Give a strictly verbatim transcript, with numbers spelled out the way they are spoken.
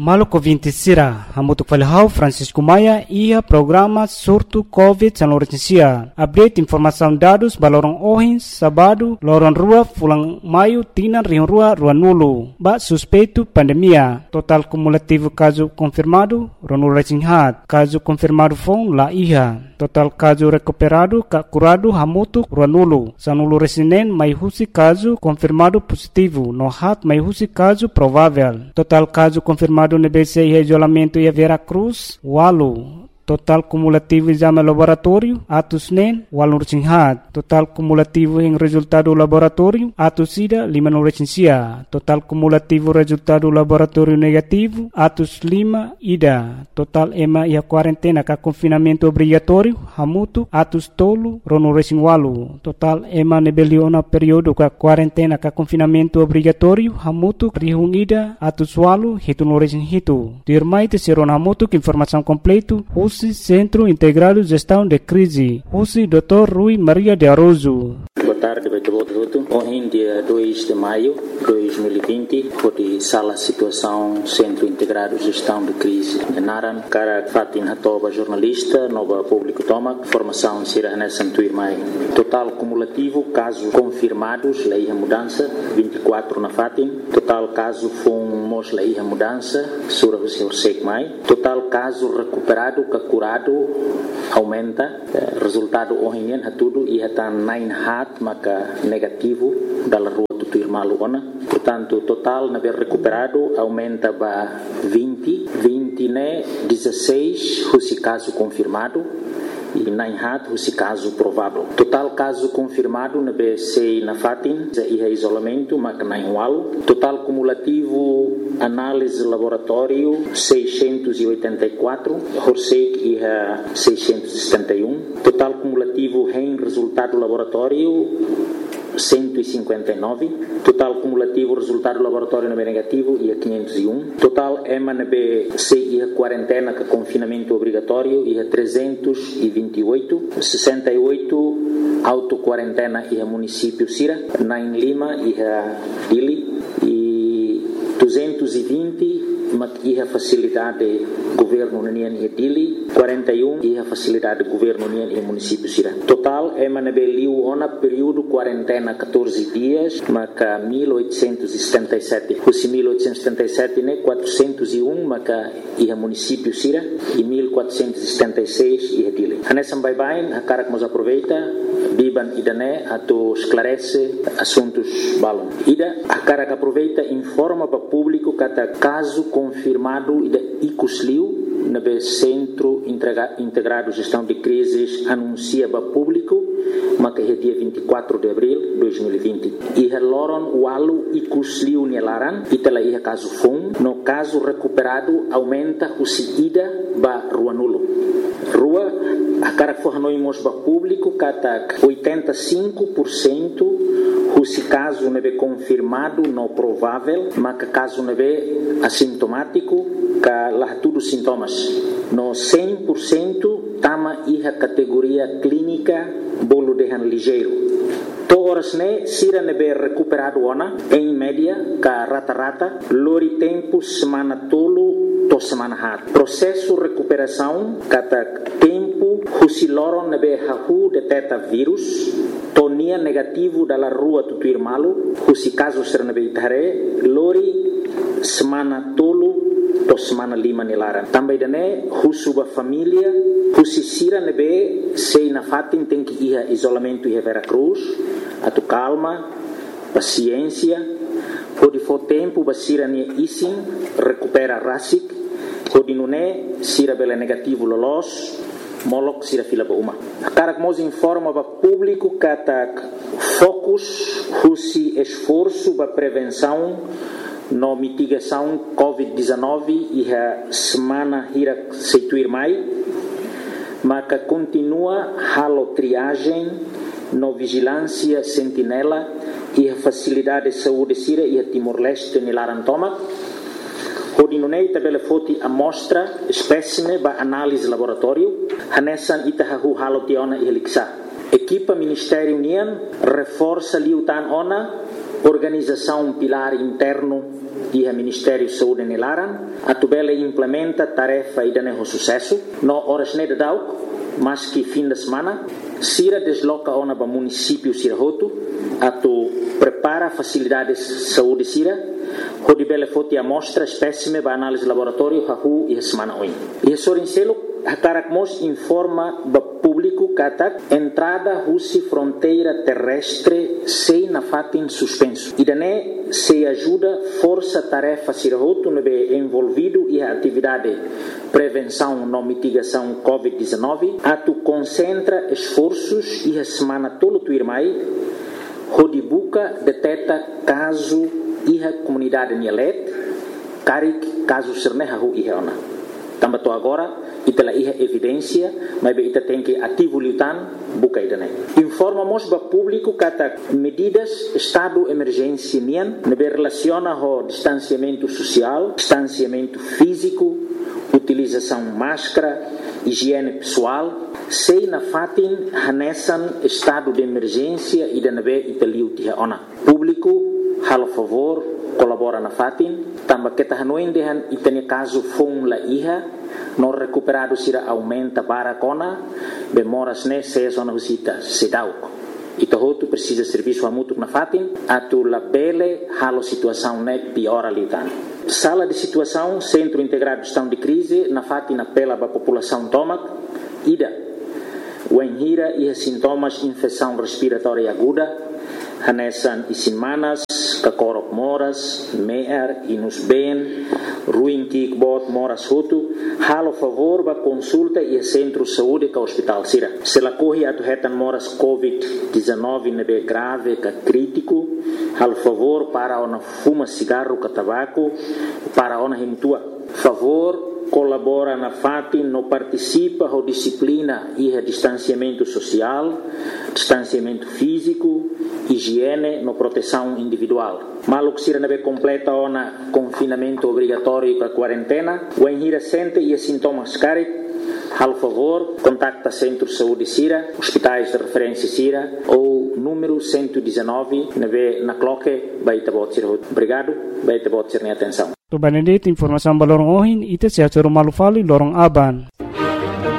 Maluco vinte sira, hamutuk falhau Francisco Maia ia programa surto Covid San Lourenço. Update informação dados balorong ohin sabado lorong rua fulang maio tinan rion rua rua nulu. Ba suspeito pandemia. Total cumulativo caso confirmado ronu resinhat. Caso confirmado fon la iha. Total caso recuperado ka curado hamutuk rua nulu. Sanulu resinen mai husi caso confirmado positivo. No hat mai husi caso provável. Total caso confirmado no B C e isolamento e Vera Cruz, Walu. Total cumulativo exame laboratório, atos nen, walu recinghat. Total cumulativo em resultado laboratório, atos sida, lima no recensia. Total cumulativo resultado laboratório negativo, atos lima, ida. Total ema e a quarentena ka confinamento obrigatório, hamutu, atos tolo, rono recing walu. Total ema nebeliona período ka quarentena ka confinamento obrigatório, hamutu, rihung ida, atos walu, hitu no recing hitu. Dirmai te seron hamutu que informação completo, Centro Integrado de Gestão de Crise. Usi doutor Rui Maria de Aroso. Boa tarde, Beto. Hoje, dia dois de maio de dois mil e vinte, foi sala situação Centro Integrado de Gestão de Crise. Naran, cara Fatin Hatoba, jornalista, nova público toma, formação Sira Nessa Tuirmai. Total cumulativo, casos confirmados, lei a mudança, vinte e quatro na Fatin. Total caso fomos lei a mudança, Sura Hussein Mai. Total caso recuperado, curado, aumenta. Resultado hoje é tudo e está nine hat, maka negativo da rua do Tuirmalu ona. Portanto, total na ver recuperado aumenta para vinte, vinte né, dezesseis, esse caso confirmado. E nine hat, esse caso provável. Total caso confirmado na B C e na Fatin, e é isolamento, mas nine wal. Total cumulativo, análise laboratório, seiscentos e oitenta e quatro. Horsek e é seiscentos e setenta e um. Total cumulativo em resultado laboratório, cento e cinquenta e nove. Total cumulativo resultado laboratório na B negativo e a quinhentos e um. Total EMA na B C e a quarentena com confinamento obrigatório e a trezentos e vinte e oito. sessenta e oito auto-quarentena e a município Sira. nine Lima e a Dili. E duzentos e vinte e a facilidade governo União e Dili. quarenta e um e a facilidade governo União e município Sira. Total é manabeliu ona período quarentena catorze dias, maca mil oitocentos e setenta e sete. Os mil oitocentos e setenta e sete né quatrocentos e um maca e a município Sira e mil quatrocentos e setenta e seis e a Dili. Hanesam bye bye, a cara que nos aproveita, biban idané ato esclarece assuntos balon. Ida a cara que aproveita informa para público cada caso confirmado ida icusliu na B Centro Integrado de Gestão de Crises anuncia para público, mas que é dia vinte e quatro de abril de dois mil e vinte. E a Loron Walu e Cusliu Nelaran, e tela ia caso fom, no caso recuperado aumenta o ida para Rua Nulo. Rua, a cara que for nós para público, cata oitenta e cinco por cento se caso não é confirmado, não provável, mas que caso não é assintomático, que lá tudo sintomas. No cem por cento, tama a categoria clínica, bolo de han ligeiro. Todas né, sira não é recuperado ona, em média, que rata-rata, lori tempo, semana tolo, to semana hat. Processo recuperação, kata tempo, husi loron não é hahu detecta vírus, tonia negativo da rua do Tuirmalu, husi caso ser na beitare, lori semana tolo to semana lima nilara. Também dane husuba família, husi sira nebe sei na Fatin tem que ir a isolamento e a Vera Cruz, a tu calma, paciência, pode for tempo basira ne isin recupera rasik, pode nune sira bela negativo lolos. Molok sira fila ba uma. Cara que nos informa para público que ataca focus, husi esforço para prevenção no mitigação covid dezenove e a semana hira seituir mai, mas que continua halo triagem no vigilância sentinela e a facilidade de saúde sira e a Timor-Leste nilarantoma. Hodinunei tabela foti amostra espécime ba análise laboratório hanesan itahahu halo tiona e heliksa. Equipa Ministério União reforça liutan ona organização pilar interno e o Ministério da Saúde nilaran, a tubela implementa tarefa e dane sucesso, no horas ne dadau, mas que fim de semana, Sira desloca ona para município Sirahoto, a tu prepara facilidades de saúde Sira, onde bela foto amostra espécime para análise laboratório hahu e semana oin. E sorincelo a Caracmos informa para público que entrada russi fronteira terrestre sem na fatin suspenso. E daí se ajuda força tarefa Sirahoto no be envolvido e a atividade prevenção e mitigação covid dezenove, a tu concentra esforços e a semana todo tu irmai, onde buca detecta caso e a comunidade Nielet, carik caso serneha hu e ona. Também agora e pela evidência, mas ita tem que ativo lutan buka idane. Informamos para público que medidas estado emergência nian nebe relaciona ho distanciamento social, distanciamento físico, utilização máscara, higiene pessoal, sei na fatin hanesan estado de emergência e de nebe italiu tia ona. Público halo favor colabora na fatin, também que tahanoin dehan itane caso fong la iha no recuperado sira aumenta para cona bemoras ne se zona visita sedauk ito hotu precisa serviço amutuk na fatin atu la bele halo situação ne piora litan sala de situação centro integrado de gestão de crise na fatin apela para população tomak ida wenhira e sintomas infecção respiratória aguda hanesan isinmanas kakorok moras meer inus ben ruim kikbot moras hutu halo favor ba consulta e centro saúde ka hospital sira se la corre atu hetan moras covid dezenove nebe grave ka crítico halo favor para ona fuma cigarro ka tabaco para ona himtua favor colabora na fatin no participa ho disciplina e distanciamento social distanciamento físico higiene no proteção individual. Maluk sira nebe completa ona confinamento obrigatório com a quarentena, o enhira sente e sintomas carik, hal favor, contacta Centro de Saúde Sira, hospitais de referência Sira, ou número cento e dezenove, nebe na cloque, baita bot sira. Obrigado, baita bot sira atenção. To Benedito informação balorong ohin ite se atoro malufali lorong aban.